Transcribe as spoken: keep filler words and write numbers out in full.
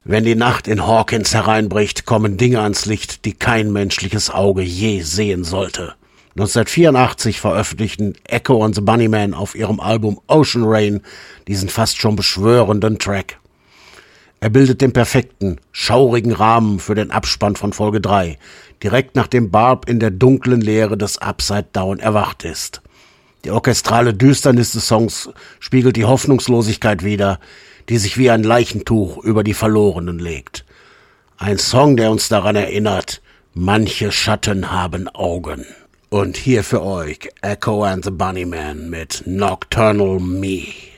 Wenn die Nacht in Hawkins hereinbricht, kommen Dinge ans Licht, die kein menschliches Auge je sehen sollte. neunzehnhundertvierundachtzig veröffentlichten Echo and the Bunnymen auf ihrem Album Ocean Rain diesen fast schon beschwörenden Track. Er bildet den perfekten, schaurigen Rahmen für den Abspann von Folge drei, direkt nachdem Barb in der dunklen Leere des Upside Down erwacht ist. Die orchestrale Düsternis des Songs spiegelt die Hoffnungslosigkeit wider, die sich wie ein Leichentuch über die Verlorenen legt. Ein Song, der uns daran erinnert, manche Schatten haben Augen. Und hier für euch Echo and the Bunnymen mit Nocturnal Me.